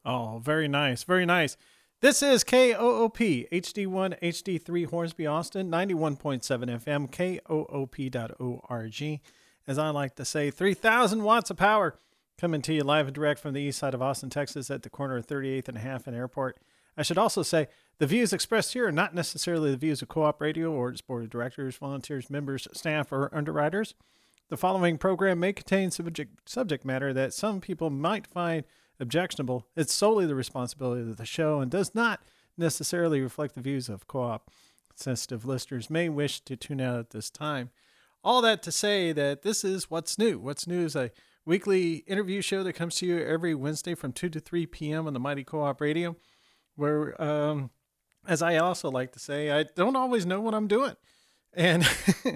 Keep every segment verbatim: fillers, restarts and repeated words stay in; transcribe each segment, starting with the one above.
Oh, very nice. Very nice. This is K O O P, H D one, H D three, Hornsby, Austin, ninety-one point seven F M, K O O P dot org. As I like to say, three thousand watts of power coming to you live and direct from the east side of Austin, Texas at the corner of thirty-eighth and a half and Airport. I should also say the views expressed here are not necessarily the views of Co-op Radio or its board of directors, volunteers, members, staff, or underwriters. The following program may contain subject, subject matter that some people might find objectionable. It's solely the responsibility of the show and does not necessarily reflect the views of Co-op. Sensitive listeners may wish to tune out at this time. All that to say that this is What's New. What's New is a weekly interview show that comes to you every Wednesday from two to three p.m. on the Mighty Co-op Radio, where, um, as I also like to say, I don't always know what I'm doing. And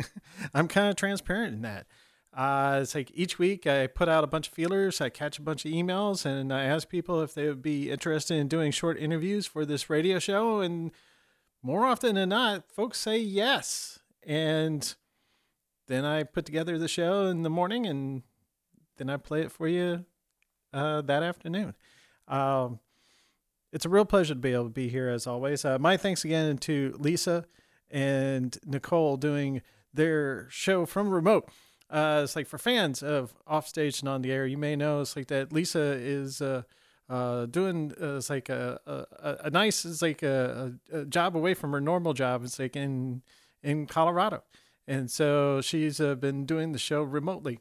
I'm kind of transparent in that. Uh, it's like each week I put out a bunch of feelers, I catch a bunch of emails, and I ask people if they would be interested in doing short interviews for this radio show. And more often than not, folks say yes. And then I put together the show in the morning, and then I play it for you uh, that afternoon. Um, it's a real pleasure to be able to be here as always. Uh, my thanks again to Lisa and Nicole doing their show from remote. Uh, it's like for fans of Offstage and On the Air, you may know it's like that Lisa is uh, uh, doing uh, it's like a, a, a nice it's like a, a job away from her normal job. It's like in in Colorado, and so she's uh, been doing the show remotely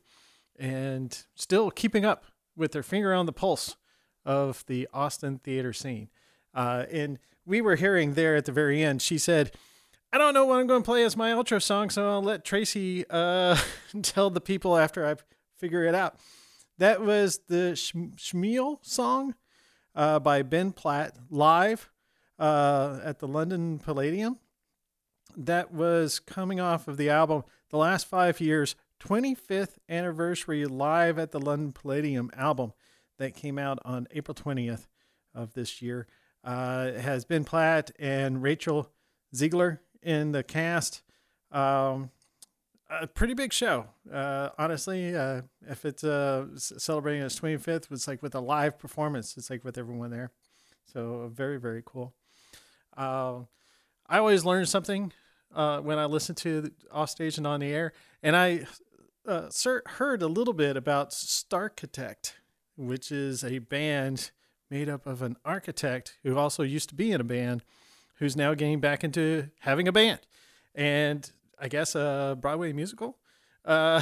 and still keeping up with her finger on the pulse of the Austin theater scene. Uh, and we were hearing there at the very end, she said, I don't know what I'm going to play as my outro song, so I'll let Tracy uh, tell the people after I figure it out. That was the Schmiel song uh, by Ben Platt, live uh, at the London Palladium. That was coming off of the album The Last Five Years, twenty-fifth Anniversary Live at the London Palladium album that came out on April twentieth of this year. Uh, it has Ben Platt and Rachel Ziegler in the cast. Um, a pretty big show. Uh, honestly, uh, if it's uh, celebrating its twenty-fifth, it's like with a live performance. It's like with everyone there. So very, very cool. Uh, I always learn something uh, when I listen to Offstage and On the Air. And I uh, heard a little bit about Starchitect, which is a band made up of an architect who also used to be in a band, who's now getting back into having a band and I guess a Broadway musical, uh,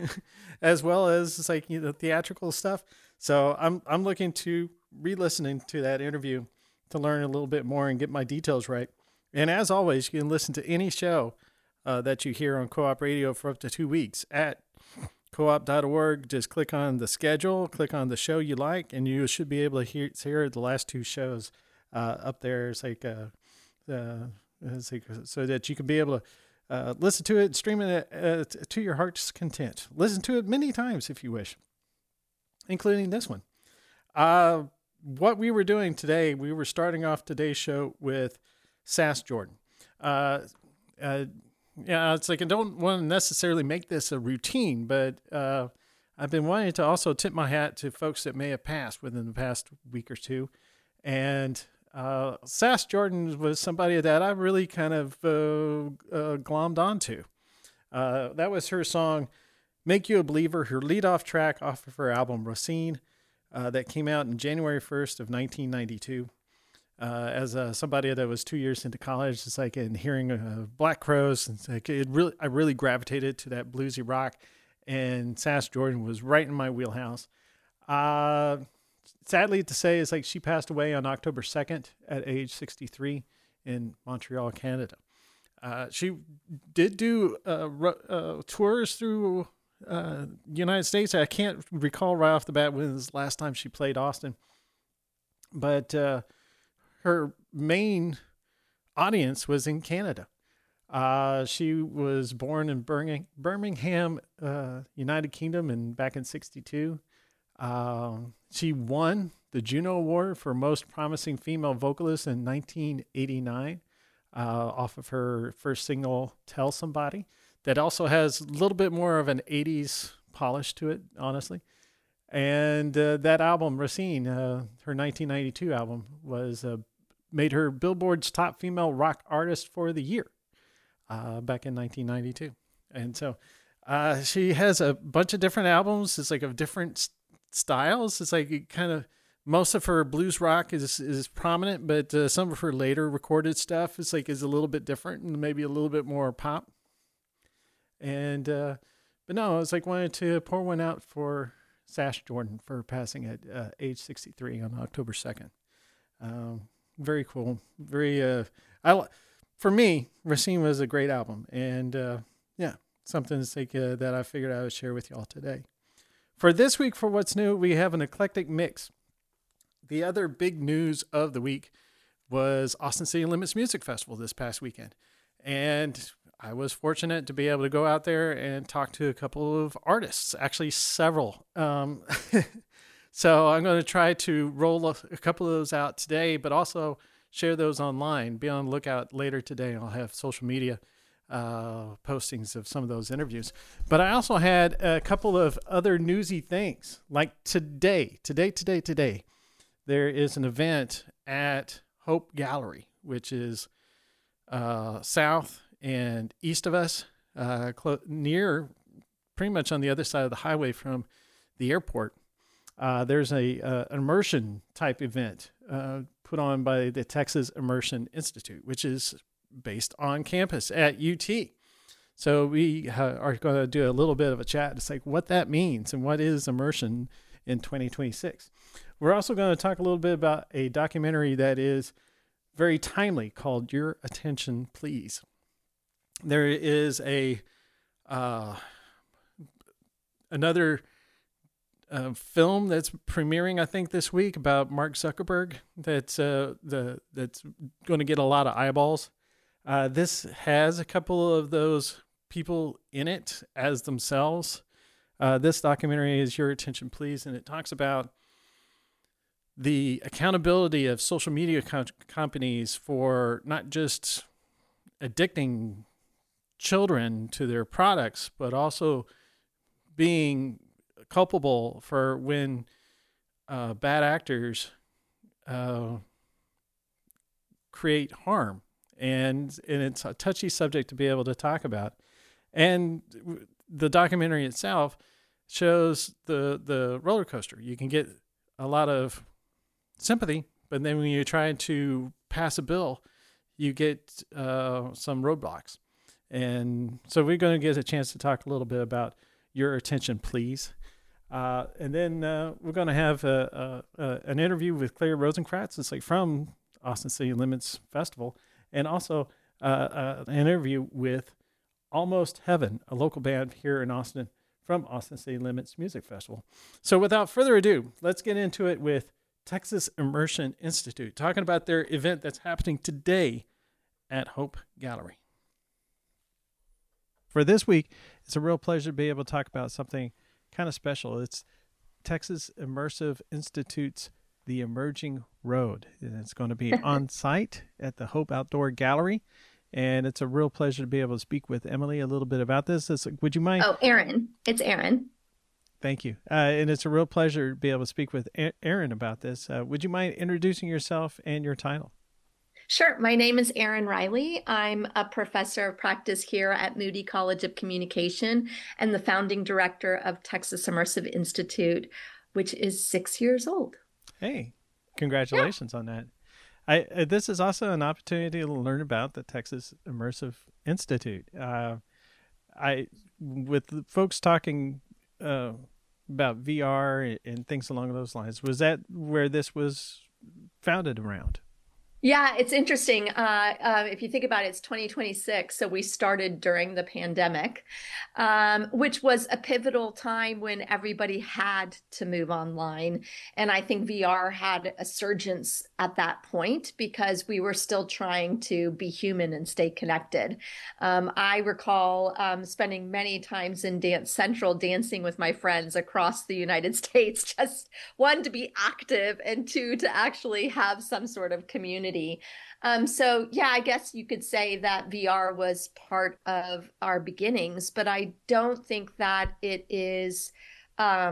as well as it's like, you know, theatrical stuff. So I'm, I'm looking to re-listening to that interview to learn a little bit more and get my details right. And as always, you can listen to any show uh, that you hear on Co-op Radio for up to two weeks at co op dot org. Just click on the schedule, click on the show you like, and you should be able to hear, hear the last two shows uh, up there. It's like, uh, Uh, so that you can be able to uh, listen to it, stream it uh, to your heart's content. Listen to it many times if you wish, including this one. Uh, what we were doing today, we were starting off today's show with Sass Jordan. Uh, uh, yeah, it's like I don't want to necessarily make this a routine, but uh, I've been wanting to also tip my hat to folks that may have passed within the past week or two. And Uh, Sass Jordan was somebody that I really kind of uh, uh, glommed onto. Uh, that was her song, Make You a Believer, her lead-off track off of her album, Racine, uh, that came out in January first of nineteen ninety-two. Uh, as uh, somebody that was two years into college, it's like in hearing uh, Black Crowes, it's like it really, I really gravitated to that bluesy rock, and Sass Jordan was right in my wheelhouse. Uh, Sadly to say, it's like she passed away on October second at age sixty-three in Montreal, Canada. Uh, she did do uh, uh, tours through uh, the United States. I can't recall right off the bat when was the last time she played Austin. But uh, her main audience was in Canada. Uh, she was born in Birmingham, uh, United Kingdom, and back in sixty-two. Um, she won the Juno Award for Most Promising Female Vocalist in nineteen eighty-nine uh, off of her first single, Tell Somebody, that also has a little bit more of an eighties polish to it, honestly. And uh, that album, Racine, uh, her nineteen ninety-two album, was uh, made her Billboard's top female rock artist for the year uh, back in nineteen ninety-two. And so uh, she has a bunch of different albums. It's like of different st- styles. It's like kind of most of her blues rock is is prominent, but uh, some of her later recorded stuff is like is a little bit different and maybe a little bit more pop. And uh, but no, I was like wanted to pour one out for Sash Jordan for passing at uh, age sixty-three on October second. Um, very cool. Very, uh, I, for me, Racine was a great album. And uh, yeah, something that's like, uh, that I figured I would share with y'all today. For this week, for What's New, we have an eclectic mix. The other big news of the week was Austin City Limits Music Festival this past weekend. And I was fortunate to be able to go out there and talk to a couple of artists, actually several. Um, so I'm going to try to roll a, a couple of those out today, but also share those online. Be on the lookout later today. I'll have social media uh, postings of some of those interviews. But I also had a couple of other newsy things. Like today, today, today, today, there is an event at Hope Gallery, which is uh, south and east of us, uh, clo- near, pretty much on the other side of the highway from the airport. Uh, there's a uh, immersion type event uh, put on by the Texas Immersion Institute, which is based on campus at U T. So we uh, are going to do a little bit of a chat. It's like what that means and what is immersion in twenty twenty-six. We're also going to talk a little bit about a documentary that is very timely called Your Attention, Please. There is a uh, another uh, film that's premiering, I think, this week about Mark Zuckerberg. That's uh, the that's going to get a lot of eyeballs. Uh, this has a couple of those people in it as themselves. Uh, this documentary is Your Attention, Please, and it talks about the accountability of social media co- companies for not just addicting children to their products, but also being culpable for when uh, bad actors uh, create harm. And, and it's a touchy subject to be able to talk about. And the documentary itself shows the, the roller coaster. You can get a lot of sympathy, but then when you try to pass a bill, you get uh, some roadblocks. And so we're going to get a chance to talk a little bit about Your Attention, Please. Uh, and then uh, we're going to have a, a, a, an interview with Claire Rosenkratz. It's like from Austin City Limits Festival. And also uh, uh, an interview with Almost Heaven, a local band here in Austin from Austin City Limits Music Festival. So without further ado, let's get into it with Texas Immersion Institute, talking about their event that's happening today at Hope Gallery. For this week, it's a real pleasure to be able to talk about something kind of special. It's Texas Immersive Institute's The Emerging Road. And it's going to be on site at the Hope Outdoor Gallery. And it's a real pleasure to be able to speak with Emily a little bit about this. It's, would you mind? Oh, Aaron. It's Aaron. Thank you. Uh, and it's a real pleasure to be able to speak with Aaron about this. Uh, would you mind introducing yourself and your title? Sure. My name is Erin Riley. I'm a professor of practice here at Moody College of Communication and the founding director of Texas Immersive Institute, which is six years old. Hey, congratulations yeah. on that. I uh, this is also an opportunity to learn about the Texas Immersive Institute. Uh, I, with the folks talking uh, about V R and things along those lines, was that where this was founded around? Yeah, it's interesting. Uh, uh, if you think about it, it's twenty twenty-six. So we started during the pandemic, um, which was a pivotal time when everybody had to move online. And I think V R had a surgence at that point because we were still trying to be human and stay connected. Um, I recall um, spending many times in Dance Central dancing with my friends across the United States, just one, to be active, and two, to actually have some sort of community. Um, so, yeah, I guess you could say that V R was part of our beginnings, but I don't think that it is um,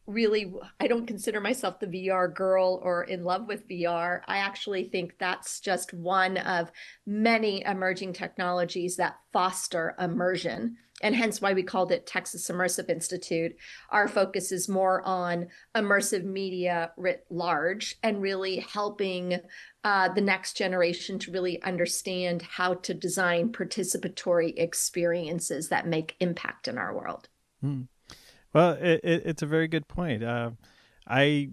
really, I don't consider myself the V R girl or in love with V R. I actually think that's just one of many emerging technologies that foster immersion, and hence why we called it Texas Immersive Institute. Our focus is more on immersive media writ large and really helping uh, the next generation to really understand how to design participatory experiences that make impact in our world. Hmm. Well, it, it, it's a very good point. Uh, I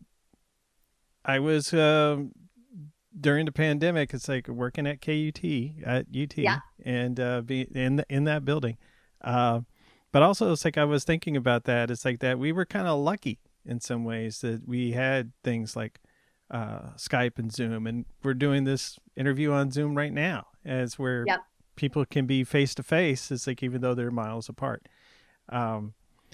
I was uh, during the pandemic. It's like working at K U T at U T Yeah. and uh, be in the, in that building. Uh, but also, it's like I was thinking about that. It's like that we were kind of lucky in some ways that we had things like uh, Skype and Zoom, and we're doing this interview on Zoom right now, as where Yep. people can be face to face. It's like even though they're miles apart. Um,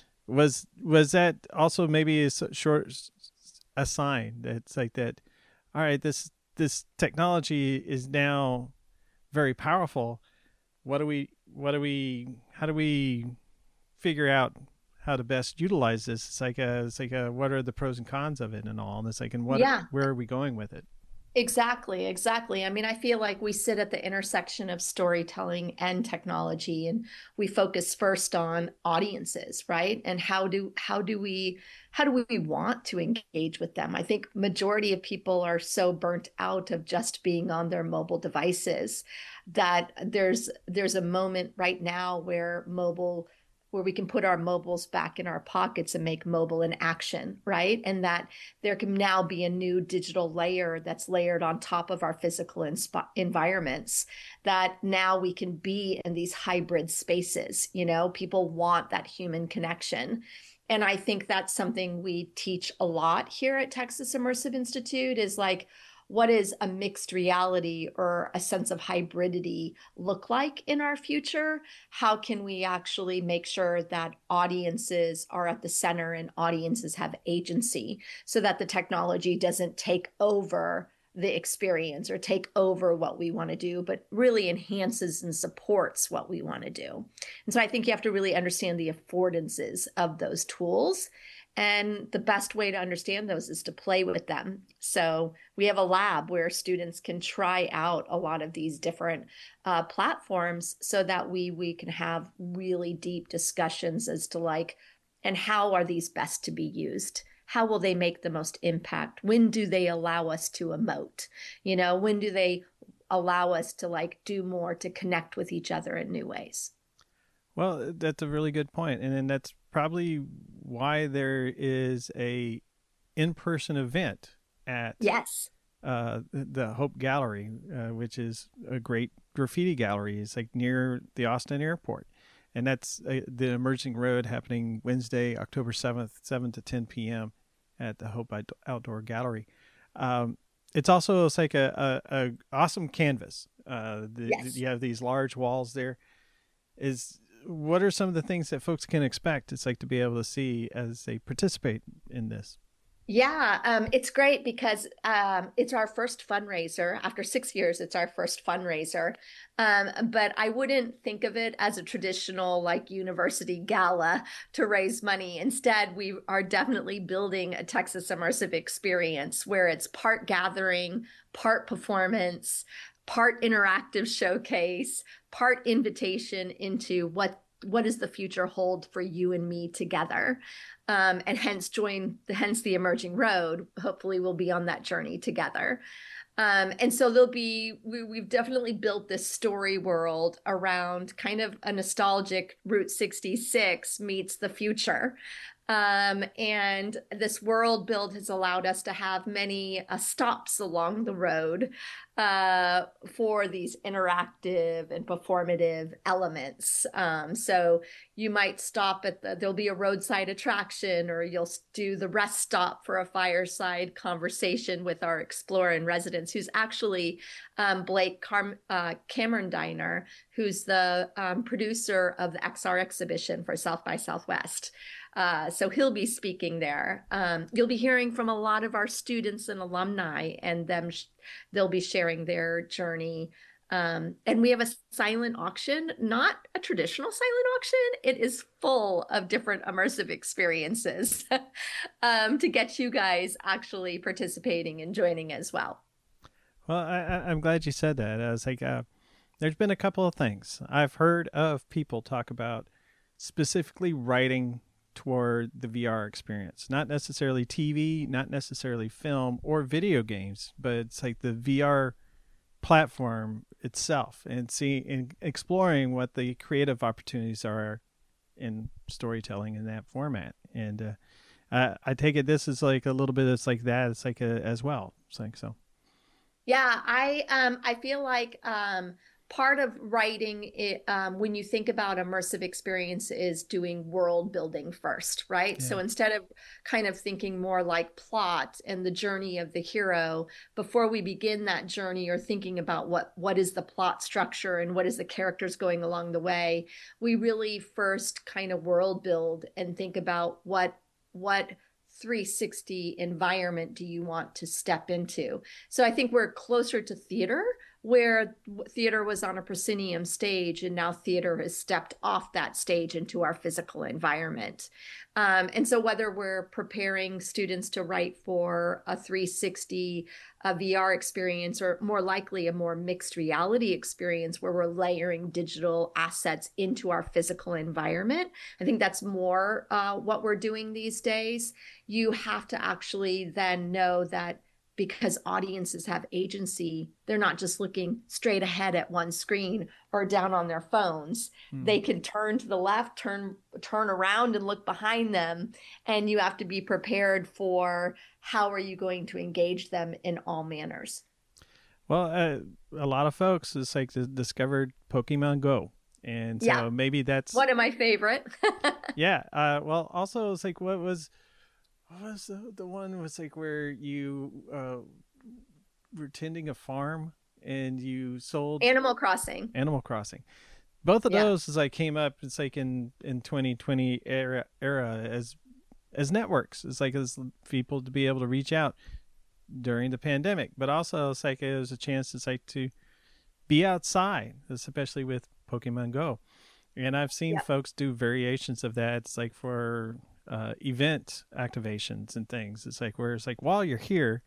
Was was that also maybe a s- short s- a sign that it's like that? All right, this this technology is now very powerful. What do we? What do we? How do we figure out how to best utilize this? It's like a, it's like a, what are the pros and cons of it and all? And it's like, and what? Yeah. Where are we going with it? Exactly, exactly. I mean, I feel like we sit at the intersection of storytelling and technology, and we focus first on audiences, right? And how do how do we how do we want to engage with them? I think majority of people are so burnt out of just being on their mobile devices that there's there's a moment right now where mobile where we can put our mobiles back in our pockets and make mobile an action, right? And that there can now be a new digital layer that's layered on top of our physical insp- environments, that now we can be in these hybrid spaces. You know, people want that human connection. And I think that's something we teach a lot here at Texas Immersive Institute is like, what is a mixed reality or a sense of hybridity look like in our future? How can we actually make sure that audiences are at the center and audiences have agency so that the technology doesn't take over the experience or take over what we want to do, but really enhances and supports what we want to do? And so I think you have to really understand the affordances of those tools. And the best way to understand those is to play with them. So we have a lab where students can try out a lot of these different uh, platforms so that we we can have really deep discussions as to like, and how are these best to be used? How will they make the most impact? When do they allow us to emote? You know, when do they allow us to like do more to connect with each other in new ways? Well, that's a really good point, and then that's probably why there is a in-person event at Yes. uh, the Hope Gallery, uh, which is a great graffiti gallery. It's like near the Austin airport. And that's uh, the Emerging Road happening Wednesday, October seventh, seven to ten p.m. at the Hope Outdoor Gallery. Um, it's also it's like a, a, a awesome canvas. Uh, the, Yes. you have these large walls there. Is what are some of the things that folks can expect? It's like to be able to see as they participate in this. Yeah, um, it's great because um, it's our first fundraiser. After six years, it's our first fundraiser. Um, but I wouldn't think of it as a traditional like university gala to raise money. Instead, we are definitely building a Texas immersive experience where it's part gathering, part performance, part interactive showcase, part invitation into what what does the future hold for you and me together. Um, and hence join the hence the emerging road. Hopefully we'll be on that journey together. Um, and so there'll be we, we've definitely built this story world around kind of a nostalgic Route sixty-six meets the future. Um, and this world build has allowed us to have many uh, stops along the road uh, for these interactive and performative elements. Um, so you might stop at the, there'll be a roadside attraction, or you'll do the rest stop for a fireside conversation with our explorer in residence, who's actually um, Blake Car- uh, Cameron Diner, who's the um, producer of the X R exhibition for South by Southwest. Uh, so he'll be speaking there. Um, you'll be hearing from a lot of our students and alumni, and them sh- they'll be sharing their journey Um, and we have a silent auction, not a traditional silent auction. It is full of different immersive experiences um, to get you guys actually participating and joining as well. Well, I, I, I'm glad you said that. I was like, uh, there's been a couple of things. I've heard of people talk about specifically writing toward the V R experience, not necessarily T V, not necessarily film or video games, but it's like the V R platform itself, and see in exploring what the creative opportunities are in storytelling in that format. And uh, I, I take it this is like a little bit. It's like that. It's like a, as well. It's like so. Yeah, I um I feel like um part of writing it, um, when you think about immersive experience, is doing world building first, right? Yeah. So instead of kind of thinking more like plot and the journey of the hero, before we begin that journey or thinking about what what is the plot structure and what is the characters going along the way, we really first kind of world build and think about what what three sixty environment do you want to step into. So I think we're closer to theater, where theater was on a proscenium stage, and now theater has stepped off that stage into our physical environment. Um, and so whether we're preparing students to write for a three sixty a V R experience, or more likely a more mixed reality experience where we're layering digital assets into our physical environment, I think that's more uh, what we're doing these days. You have to actually then know that because audiences have agency, they're not just looking straight ahead at one screen or down on their phones. Mm. They can turn to the left, turn turn around and look behind them. And you have to be prepared for how are you going to engage them in all manners. Well, uh, a lot of folks, it's like discovered Pokemon Go. And so yeah. maybe that's one of my favorite. yeah. Uh, well, also it's like, what was... What was the, the one was like where you uh, were tending a farm and you sold Animal Crossing. Animal Crossing. Both of yeah. those as I came up, it's like in, in twenty twenty era era as as networks. It's like as people to be able to reach out during the pandemic, but also it's like it was a chance it's like to be outside, especially with Pokemon Go. And I've seen yeah. folks do variations of that. It's like for uh, event activations and things. It's like where it's like while you're here,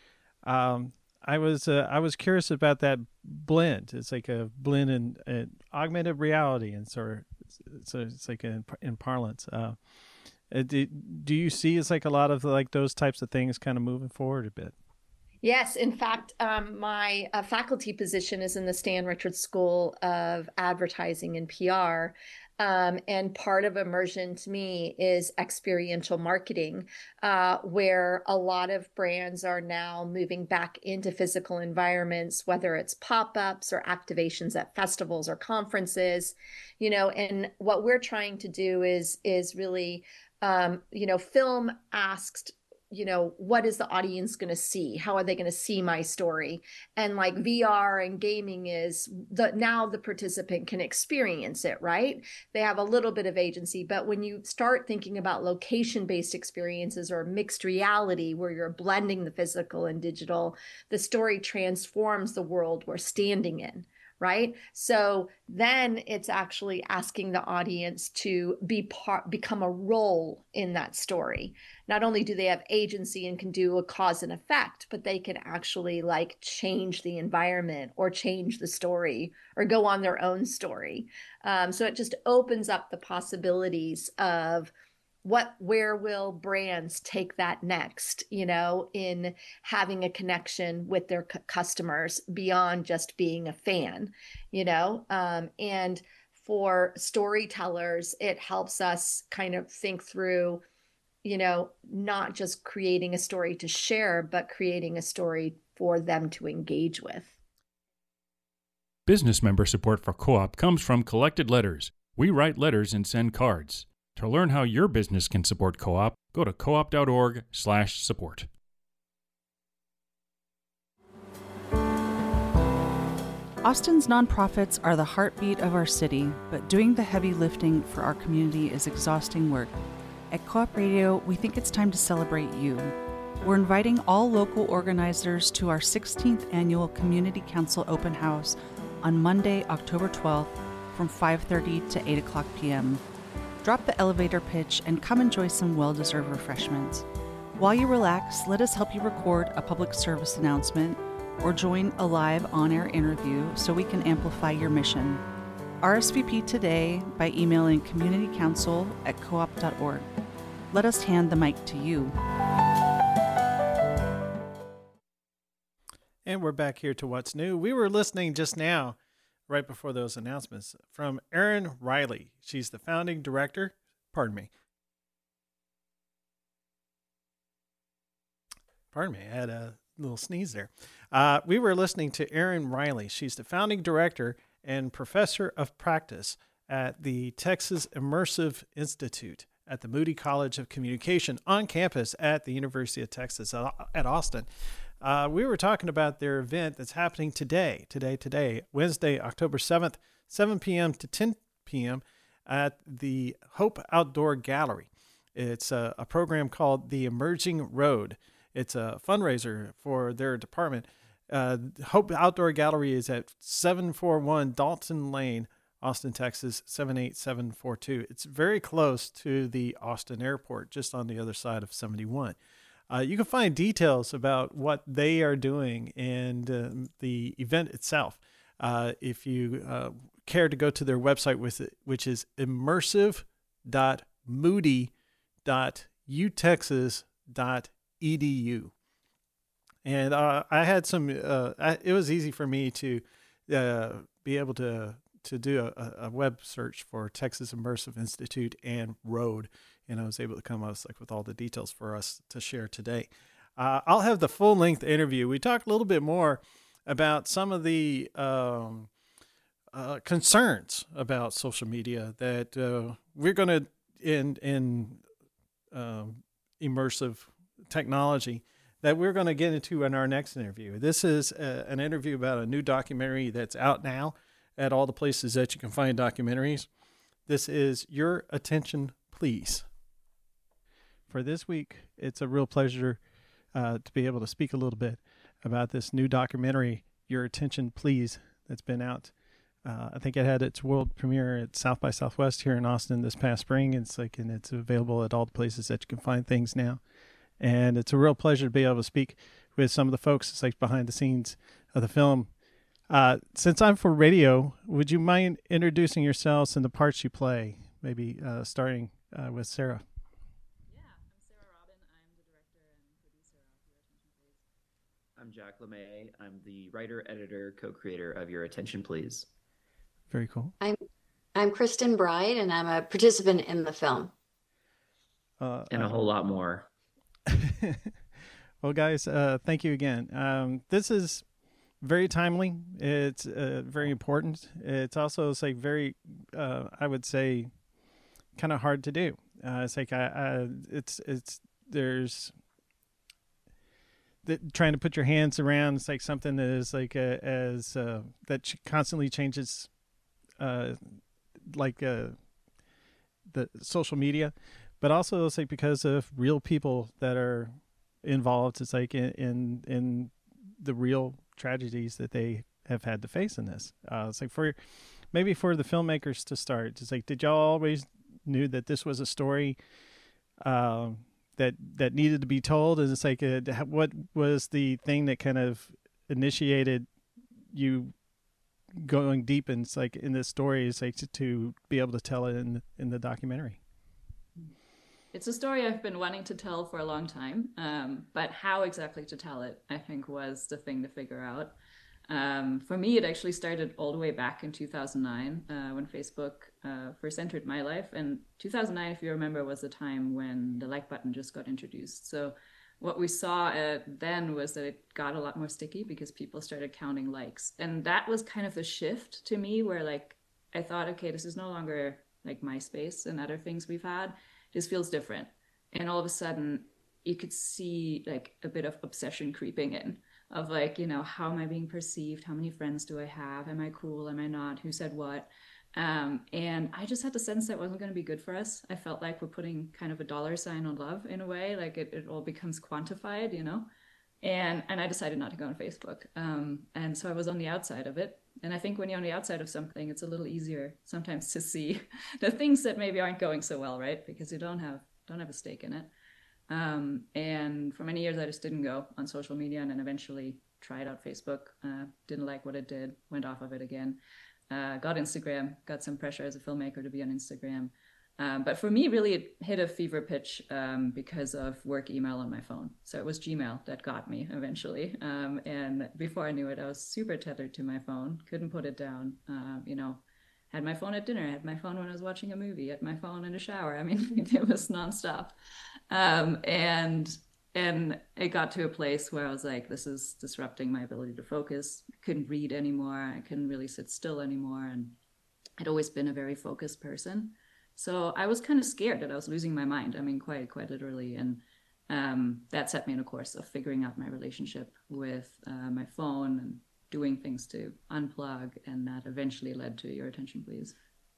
um, I was uh, I was curious about that blend. It's like a blend in, in augmented reality, and sort of so it's like in, in parlance. Uh, do, do you see it's like a lot of like those types of things kind of moving forward a bit? Yes. In fact, um, my uh, faculty position is in the Stan Richards School of Advertising and P R. Um, and part of immersion to me is experiential marketing, uh, where a lot of brands are now moving back into physical environments, whether it's pop-ups or activations at festivals or conferences, you know, and what we're trying to do is, is really, um, you know, film asks, you know, what is the audience going to see? How are they going to see my story? And like V R and gaming is the, now the participant can experience it, right? They have a little bit of agency, but when you start thinking about location-based experiences or mixed reality, where you're blending the physical and digital, the story transforms the world we're standing in. Right. So then it's actually asking the audience to be part, become a role in that story. Not only do they have agency and can do a cause and effect, but they can actually like change the environment or change the story or go on their own story. Um, so it just opens up the possibilities of what, where will brands take that next, you know, in having a connection with their c- customers beyond just being a fan, you know, um, and for storytellers, it helps us kind of think through, you know, not just creating a story to share, but creating a story for them to engage with. Business member support for Co-op comes from Collected Letters. We write letters and send cards. To learn how your business can support Co-op, go to coop.org slash support. Austin's nonprofits are the heartbeat of our city, but doing the heavy lifting for our community is exhausting work. At Co-op Radio, we think it's time to celebrate you. We're inviting all local organizers to our sixteenth annual Community Council Open House on Monday, October twelfth from five thirty to eight o'clock p.m. Drop the elevator pitch and come enjoy some well-deserved refreshments. While you relax, let us help you record a public service announcement or join a live on-air interview so we can amplify your mission. R S V P today by emailing communitycouncil at coop dot org. Let us hand the mic to you. And we're back here to What's New. We were listening just now, right before those announcements, from Erin Riley. She's the founding director. Pardon me. Pardon me, I had a little sneeze there. Uh, we were listening to Erin Riley. She's the founding director and professor of practice at the Texas Immersive Institute at the Moody College of Communication on campus at the University of Texas at Austin. Uh, we were talking about their event that's happening today, today, today, Wednesday, October seventh, seven p.m. to ten p.m. at the Hope Outdoor Gallery. It's a, a program called The Emerging Road. It's a fundraiser for their department. Uh, Hope Outdoor Gallery is at seven forty-one Dalton Lane, Austin, Texas, seven eight seven four two. It's very close to the Austin Airport, just on the other side of seventy-one. Uh, you can find details about what they are doing and uh, the event itself uh, if you uh, care to go to their website, with it, which is immersive dot moody dot u texas dot e d u. And uh, I had some, uh, I, it was easy for me to uh, be able to to do a, a web search for Texas Immersive Institute and Road. And I was able to come up like with all the details for us to share today. Uh, I'll have the full length interview. We talked a little bit more about some of the um, uh, concerns about social media that uh, we're going to, in, in um, immersive technology, that we're going to get into in our next interview. This is a, an interview about a new documentary that's out now at all the places that you can find documentaries. This is Your Attention, Please. For this week, it's a real pleasure uh, to be able to speak a little bit about this new documentary, Your Attention, Please, that's been out. Uh, I think it had its world premiere at South by Southwest here in Austin this past spring. It's like, and it's available at all the places that you can find things now. And it's a real pleasure to be able to speak with some of the folks that's like behind the scenes of the film. Uh, since I'm for radio, would you mind introducing yourselves and the parts you play? Maybe uh, starting uh, with Sarah. Yeah, I'm Sarah Robin. I'm the director and producer of Your Attention Please. I'm Jack LeMay. I'm the writer, editor, co-creator of Your Attention Please. Very cool. I'm I'm Kristen Bride, and I'm a participant in the film. Uh, and a uh, whole lot more. Well, guys, uh, thank you again. Um, this is very timely. It's uh, very important. It's also it's like very, uh, I would say, kind of hard to do. Uh, it's like I, I, it's it's there's the, trying to put your hands around. It's like something that is like a, as uh, that constantly changes, uh, like uh, the social media, but also it's like because of real people that are involved. It's like in in, in the real tragedies that they have had to face in this. Uh, it's like for maybe for the filmmakers to start, it's like, did y'all always knew that this was a story uh, that that needed to be told? And it's like, a, what was the thing that kind of initiated you going deep in, it's like in this story, is like to, to be able to tell it in in the documentary? It's a story I've been wanting to tell for a long time, um, but how exactly to tell it, I think, was the thing to figure out. Um, for me, it actually started all the way back in two thousand nine uh, when Facebook uh, first entered my life. And two thousand nine, if you remember, was the time when the like button just got introduced. So what we saw uh, then was that it got a lot more sticky because people started counting likes. And that was kind of the shift to me where like I thought, okay, this is no longer like MySpace and other things we've had. This feels different. And all of a sudden you could see like a bit of obsession creeping in of like, you know, how am I being perceived? How many friends do I have? Am I cool? Am I not? Who said what? Um, and I just had the sense that wasn't going to be good for us. I felt like we're putting kind of a dollar sign on love in a way, like it, it all becomes quantified, you know? And, and I decided not to go on Facebook. Um, and so I was on the outside of it. And I think when you're on the outside of something, it's a little easier sometimes to see the things that maybe aren't going so well, right? Because you don't have don't have a stake in it. Um, and for many years, I just didn't go on social media, and then eventually tried out Facebook. Uh, didn't like what it did, went off of it again. Uh, got Instagram, got some pressure as a filmmaker to be on Instagram. Um, but for me, really, it hit a fever pitch um, because of work email on my phone. So it was Gmail that got me eventually. Um, and before I knew it, I was super tethered to my phone, couldn't put it down. Uh, you know, had my phone at dinner, had my phone when I was watching a movie, had my phone in the shower. I mean, it was nonstop. Um, and and it got to a place where I was like, this is disrupting my ability to focus. I couldn't read anymore. I couldn't really sit still anymore. And I'd always been a very focused person. So I was kind of scared that I was losing my mind. I mean, quite, quite literally. And um, that set me on a course of figuring out my relationship with uh, my phone and doing things to unplug. And that eventually led to Your Attention, Please.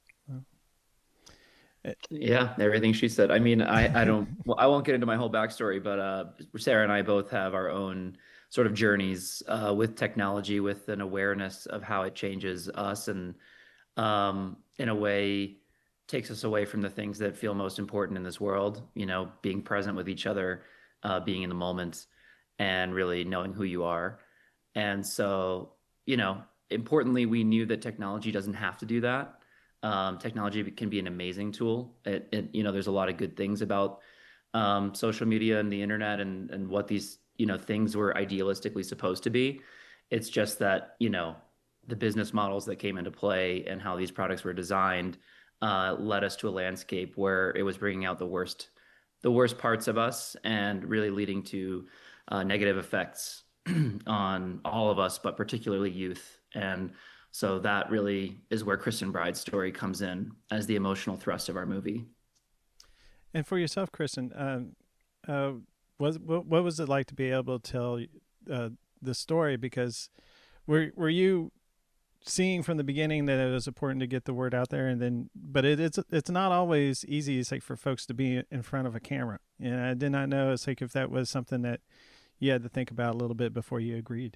Yeah, everything she said. I mean, I, I don't, well, I won't get into my whole backstory, but uh, Sarah and I both have our own sort of journeys uh, with technology, with an awareness of how it changes us and um, in a way takes us away from the things that feel most important in this world, you know, being present with each other, uh, being in the moment and really knowing who you are. And so, you know, importantly, we knew that technology doesn't have to do that. Um, technology can be an amazing tool. It, it, you know, there's a lot of good things about um, social media and the internet and, and what these, you know, things were idealistically supposed to be. It's just that, you know, the business models that came into play and how these products were designed uh, led us to a landscape where it was bringing out the worst, the worst parts of us and really leading to uh, negative effects on all of us, but particularly youth. And so that really is where Kristen Bride's story comes in as the emotional thrust of our movie. And for yourself, Kristen, um, uh, was what, what was it like to be able to tell uh, the story? Because were were you seeing from the beginning that it was important to get the word out there, and then, but it, it's it's not always easy. It's like for folks to be in front of a camera, and I did not know. It's like if that was something that you had to think about a little bit before you agreed.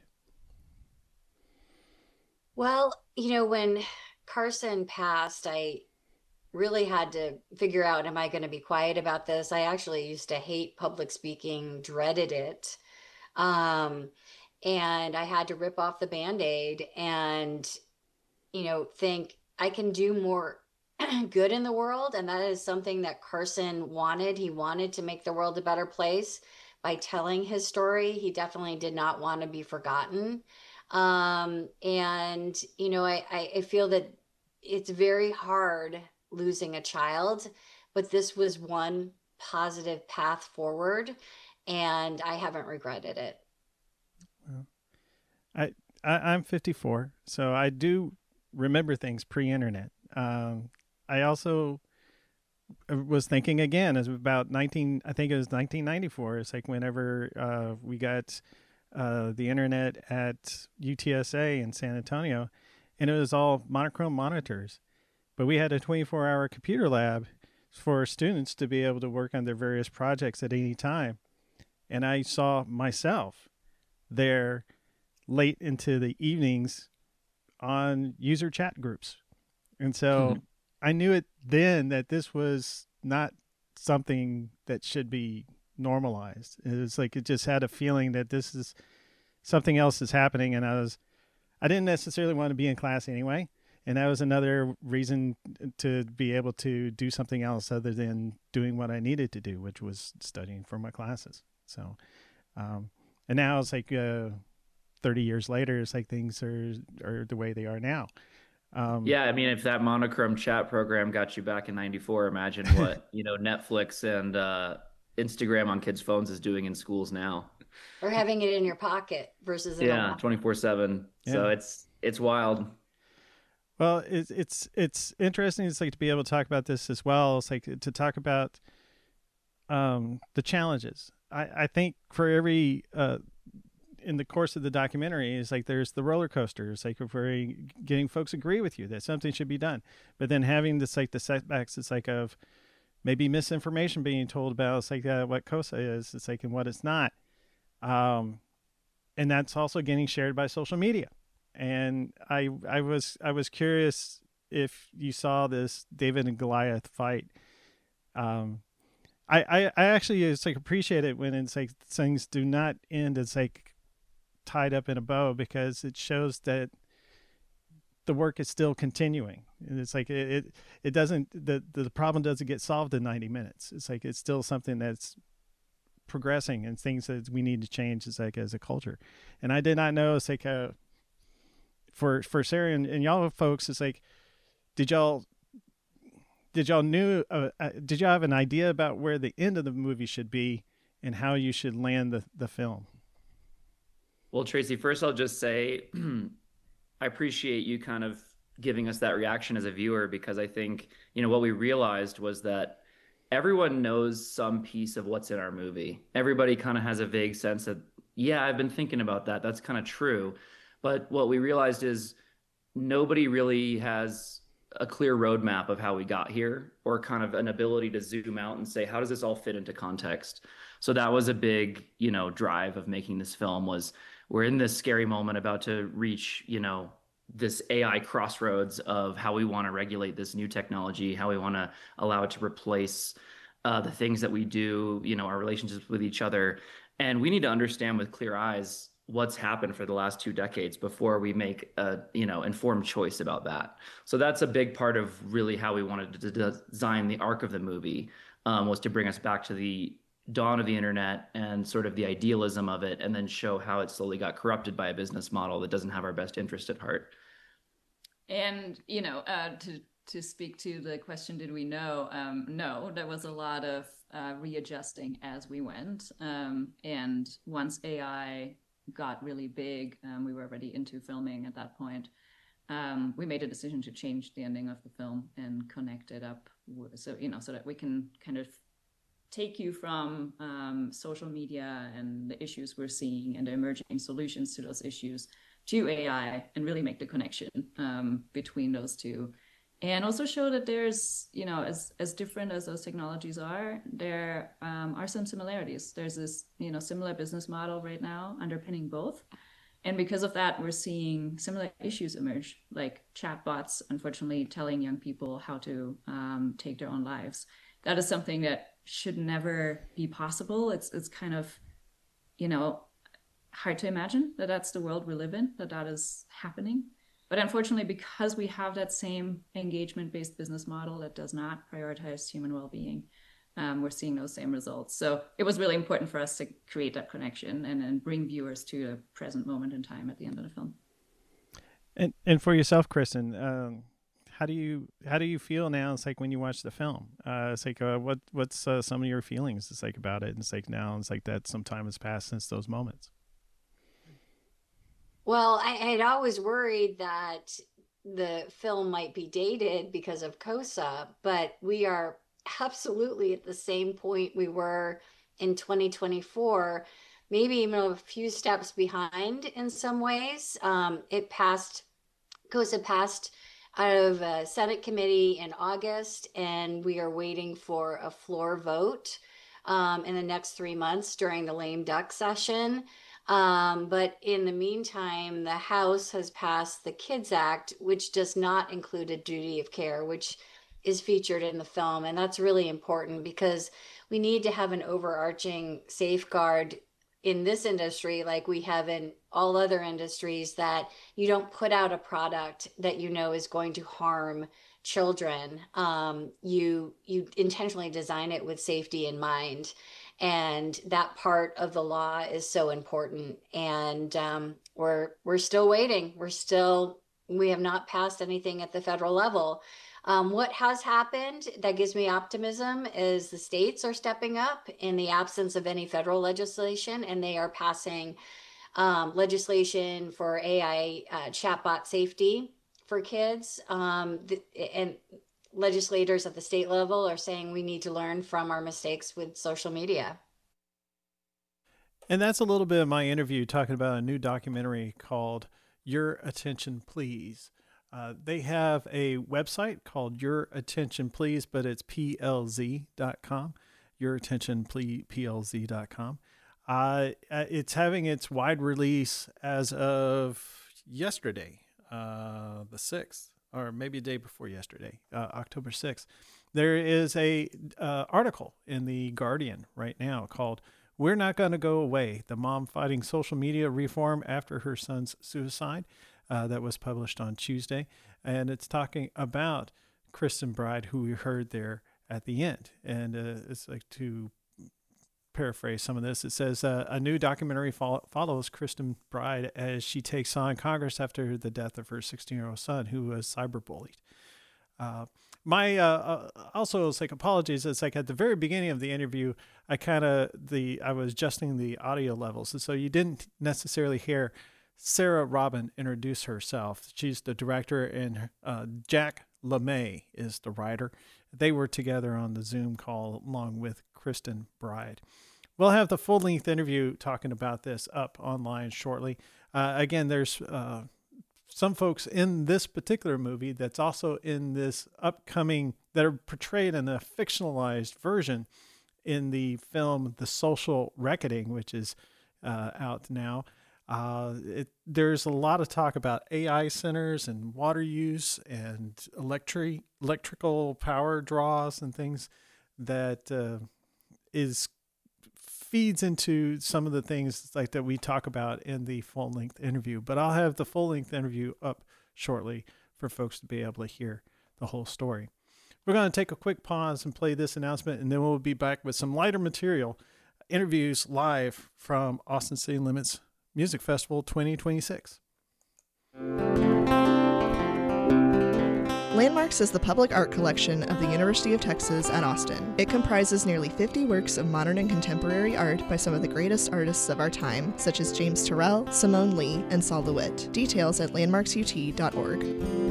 Well, you know, when Carson passed, I really had to figure out, am I going to be quiet about this? I actually used to hate public speaking, dreaded it. Um, and I had to rip off the Band-Aid and, you know, think I can do more good in the world. And that is something that Carson wanted. He wanted to make the world a better place by telling his story. He definitely did not want to be forgotten. Um, and, you know, I, I feel that it's very hard losing a child, but this was one positive path forward, and I haven't regretted it. Well, I, I I'm fifty-four, so I do remember things pre-internet. Um, I also was thinking again, as about nineteen, I think it was nineteen ninety-four. It's like whenever uh, we got uh, the internet at U T S A in San Antonio, and it was all monochrome monitors. But we had a twenty-four hour computer lab for students to be able to work on their various projects at any time. And I saw myself there late into the evenings on user chat groups. And so mm-hmm. I knew it then that this was not something that should be normalized. It was like, it just had a feeling that this is something else is happening. And I was, I didn't necessarily want to be in class anyway. And that was another reason to be able to do something else other than doing what I needed to do, which was studying for my classes. So, um, and now it's like uh, thirty years later, it's like things are, are the way they are now. Um, yeah, I mean, if that monochrome chat program got you back in ninety-four, imagine what, you know, Netflix and uh, Instagram on kids' phones is doing in schools now. Or having it in your pocket versus in yeah, twenty-four seven. Yeah. So it's it's wild. Well, it's it's it's interesting. It's like to be able to talk about this as well. It's like to talk about um, the challenges. I, I think for every uh, in the course of the documentary, is like there's the roller coasters. Like if we're getting folks agree with you that something should be done, but then having this like the setbacks. It's like of maybe misinformation being told about. It's like uh, what COSA is. It's like and what it's not. Um, and that's also getting shared by social media. And I I was I was curious if you saw this David and Goliath fight. Um, I, I, I actually it's like appreciate it when it's like things do not end as like tied up in a bow, because it shows that the work is still continuing. And it's like it it, it doesn't the, the problem doesn't get solved in ninety minutes. It's like it's still something that's progressing and things that we need to change as like as a culture. And I did not know it's like a, for for Sarah and, and y'all folks, it's like did y'all Did y'all knew? Uh, uh, did y'all have an idea about where the end of the movie should be and how you should land the, the film? Well, Tracy, first I'll just say I appreciate you kind of giving us that reaction as a viewer, because I think, you know, what we realized was that everyone knows some piece of what's in our movie. Everybody kind of has a vague sense that, yeah, I've been thinking about that. That's kind of true. But what we realized is nobody really has a clear roadmap of how we got here, or kind of an ability to zoom out and say, how does this all fit into context? So that was a big, you know, drive of making this film. Was we're in this scary moment about to reach, you know, this A I crossroads of how we want to regulate this new technology, how we want to allow it to replace uh, the things that we do, you know, our relationships with each other. And we need to understand with clear eyes what's happened for the last two decades before we make a, you know, informed choice about that. So that's a big part of really how we wanted to design the arc of the movie, um, was to bring us back to the dawn of the internet and sort of the idealism of it, and then show how it slowly got corrupted by a business model that doesn't have our best interest at heart. And, you know, uh, to, to speak to the question, did we know? Um, no, there was a lot of uh, readjusting as we went. Um, and once A I got really big, um, we were already into filming at that point. Um, we made a decision to change the ending of the film and connect it up, with, so you know, so that we can kind of take you from um, social media and the issues we're seeing and the emerging solutions to those issues to A I, and really make the connection um, between those two. And also show that there's, you know, as as different as those technologies are, there um, are some similarities. There's this, you know, similar business model right now underpinning both. And because of that, we're seeing similar issues emerge, like chatbots, unfortunately, telling young people how to um, take their own lives. That is something that should never be possible. It's it's kind of, you know, hard to imagine that that's the world we live in, that that is happening. But unfortunately, because we have that same engagement-based business model that does not prioritize human well-being, um, we're seeing those same results. So it was really important for us to create that connection and then bring viewers to a present moment in time at the end of the film. And and for yourself, Kristen, um, how do you how do you feel now? It's like when you watch the film. Uh, it's like uh, what what's uh, some of your feelings? It's like about it. And it's like now it's like that some time has passed since those moments. Well, I had always worried that the film might be dated because of COSA, but we are absolutely at the same point we were in twenty twenty-four, maybe even a few steps behind in some ways. Um, it passed, COSA passed out of a Senate committee in August, and we are waiting for a floor vote um, in the next three months during the lame duck session. Um, but in the meantime, the House has passed the KIDS Act, which does not include a duty of care, which is featured in the film. And that's really important because we need to have an overarching safeguard in this industry, like we have in all other industries, that you don't put out a product that you know is going to harm children. Um, you you intentionally design it with safety in mind. And that part of the law is so important. And um, we're we're still waiting. We're still, we have not passed anything at the federal level. Um, what has happened that gives me optimism is the states are stepping up in the absence of any federal legislation, and they are passing um, legislation for A I uh, chatbot safety for kids. Um, th- and legislators at the state level are saying we need to learn from our mistakes with social media. And that's a little bit of my interview talking about a new documentary called Your Attention Please. Uh, they have a website called Your Attention Please, but it's P L Z dot com. Your Attention Please, P L Z dot com. Uh, uh, it's having its wide release as of yesterday, uh, the sixth, or maybe a day before yesterday, uh, October sixth. There is a uh, article in The Guardian right now called "We're Not Going to Go Away, The Mom Fighting Social Media Reform After Her Son's Suicide," uh, that was published on Tuesday. And it's talking about Kristen Bride, who we heard there at the end. And uh, it's like, to paraphrase some of this, it says uh, a new documentary fo- follows Kristen Bride as she takes on Congress after the death of her sixteen-year-old son, who was cyberbullied. Uh, my uh, uh, also, it's like, apologies. It's like at the very beginning of the interview, I kind of the I was adjusting the audio levels, and so you didn't necessarily hear Sarah Robin introduce herself. She's the director, and uh, Jack LeMay is the writer. They were together on the Zoom call along with Kristen Bride. We'll have the full-length interview talking about this up online shortly. Uh, again, there's uh, some folks in this particular movie that's also in this upcoming, that are portrayed in a fictionalized version in the film The Social Reckoning, which is uh, out now. Uh, it, there's a lot of talk about A I centers and water use and electric electrical power draws and things that uh, is feeds into some of the things like that we talk about in the full length interview. But I'll have the full length interview up shortly for folks to be able to hear the whole story. We're going to take a quick pause and play this announcement, and then we'll be back with some lighter material, interviews live from Austin City Limits Music Festival twenty twenty-six. Landmarks is the public art collection of the University of Texas at Austin. It comprises nearly fifty works of modern and contemporary art by some of the greatest artists of our time, such as James Turrell, Simone Lee, and Sol LeWitt. Details at landmarks u t dot org.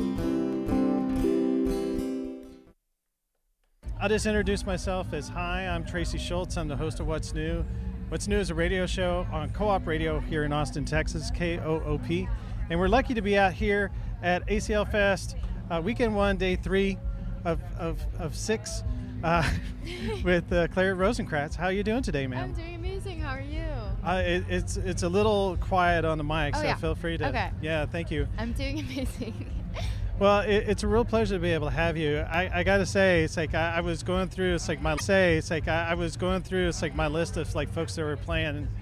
I'll just introduce myself as, hi, I'm Tracy Schultz. I'm the host of What's New. What's New is a radio show on Co-op Radio here in Austin, Texas, K O O P. And we're lucky to be out here at A C L Fest, uh, weekend one, day three of, of, of six, uh, with uh, Claire Rosenkratz. How are you doing today, ma'am? I'm doing amazing. How are you? Uh, it, it's it's a little quiet on the mic, oh, so yeah. feel free to. Okay. Yeah, thank you. I'm doing amazing. Well, it, it's a real pleasure to be able to have you. I, I got to say, it's like I, I was going through, it's like my say, it's like I, I was going through, it's like my list of like folks that were playing